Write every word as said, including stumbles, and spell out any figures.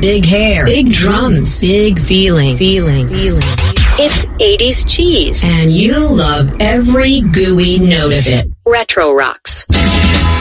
big hair, big drums, big feelings. Feeling. Feeling. It's eighties cheese. And you love every gooey note of it. Retro Rocks.